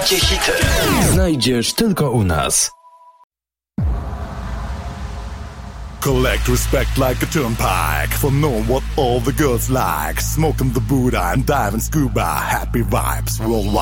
Tamcie hity znajdziesz tylko u nas. Collect respect like a turnpike for knowing what all the girls like. Smoking the Buddha and diving scuba. Happy vibes worldwide.